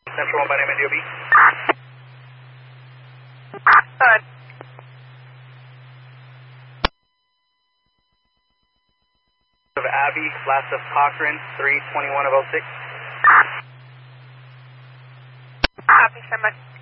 Central 1 by name NDOB. Good. Of Abby, last of Cochran, 321 of 06. Copy so much.